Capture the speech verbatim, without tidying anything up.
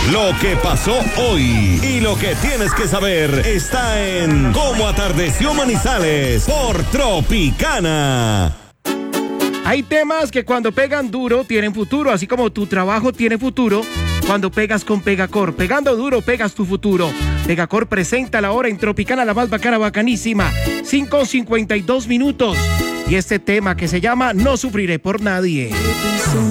Lo que pasó hoy y lo que tienes que saber está en Cómo Atardeció Manizales por Tropicana. Hay temas que cuando pegan duro tienen futuro, así como tu trabajo tiene futuro cuando pegas con Pegacor. Pegando duro, pegas tu futuro. Pegacor presenta la hora en Tropicana, la más bacana, bacanísima. cinco cincuenta y dos minutos. Y este tema que se llama No sufriré por nadie.